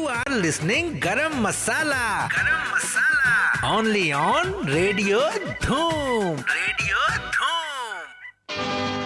You are listening Garam Masala. Garam Masala. Only on Radio Dhoom. Radio